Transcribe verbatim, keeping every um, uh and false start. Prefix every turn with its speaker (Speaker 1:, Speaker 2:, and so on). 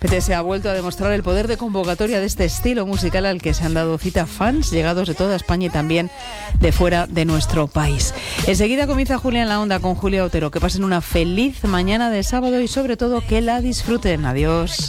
Speaker 1: P T S ha vuelto a demostrar el poder de convocatoria de este estilo musical al que se han dado cita fans llegados de toda España y también de fuera de nuestro país. Enseguida comienza Julia en la Onda con Julia Otero. Que pasen una feliz mañana de sábado y sobre todo que la disfruten. Adiós.